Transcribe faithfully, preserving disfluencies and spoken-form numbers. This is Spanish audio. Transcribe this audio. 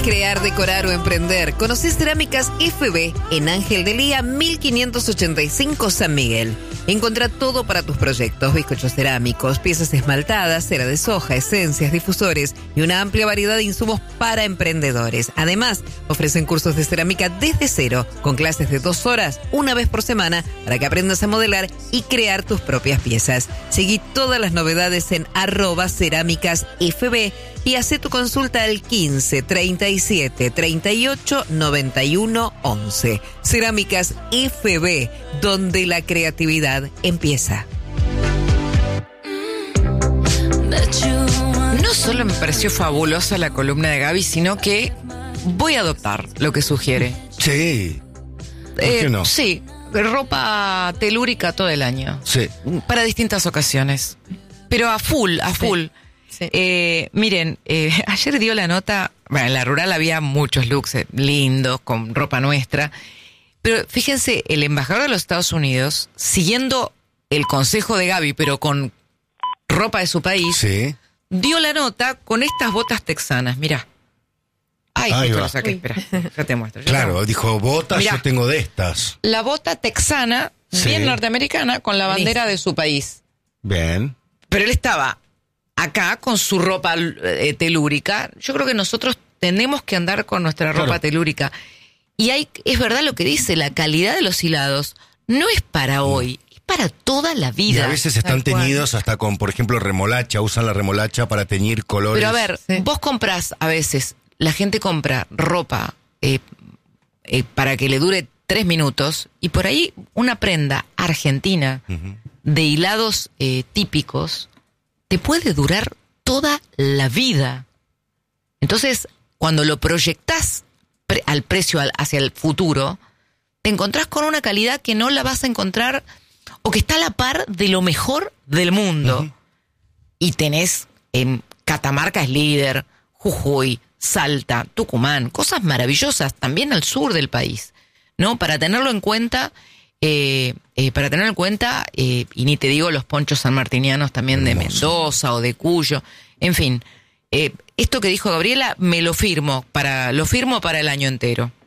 crear, decorar o emprender? Conocí Cerámicas F B en Ángel de Lía mil quinientos ochenta y cinco San Miguel. Encontrá todo para tus proyectos: bizcochos cerámicos, piezas esmaltadas, cera de soja, esencias, difusores y una amplia variedad de insumos para emprendedores. Además, ofrecen cursos de cerámica desde cero, con clases de dos horas, una vez por semana, para que aprendas a modelar y crear tus propias piezas. Seguí todas las novedades en arroba cerámicas F B y hacé tu consulta al quince, treinta y siete, treinta y ocho, noventa y uno, once. Cerámicas F B, donde la creatividad empieza. No solo me pareció fabulosa la columna de Gaby, sino que voy a adoptar lo que sugiere. Sí. ¿Por Eh, qué no? Sí, ropa telúrica todo el año. Sí. Para distintas ocasiones. Pero a full, a full. Sí. Eh, miren, eh, ayer dio la nota, bueno, en la rural había muchos looks eh, lindos, con ropa nuestra, pero fíjense, el embajador de los Estados Unidos, siguiendo el consejo de Gaby, pero con ropa de su país, Sí. dio la nota con estas botas texanas, mirá. Ay, Ahí justo va. lo saqué, espera, ya te muestro. ya Claro, te dijo, botas, Mirá. yo tengo de estas. La bota texana, Sí. bien norteamericana, con la bandera de su país. Bien. Pero él estaba acá con su ropa eh, telúrica. Yo creo que nosotros tenemos que andar con nuestra ropa Claro. telúrica. Y hay, es verdad lo que dice, la calidad de los hilados no es para hoy, es para toda la Y vida. a veces están Tal cual. teñidos hasta con, por ejemplo, remolacha. Usan la remolacha para teñir colores. Pero a ver, Sí. vos comprás a veces, la gente compra ropa eh, eh, para que le dure tres minutos y por ahí una prenda argentina Ujú. de hilados eh, típicos te puede durar toda la vida. Entonces, cuando lo proyectás pre- al precio al- hacia el futuro, te encontrás con una calidad que no la vas a encontrar o que está a la par de lo mejor del mundo. Ujú. Y tenés en Catamarca es líder, Jujuy, Salta, Tucumán, cosas maravillosas también al sur del país, ¿no? Para tenerlo en cuenta, eh, eh, para tener en cuenta, eh, y ni te digo los ponchos sanmartinianos también de Hermoso. Mendoza o de Cuyo, en fin, eh, esto que dijo Gabriela me lo firmo para, lo firmo para el año entero.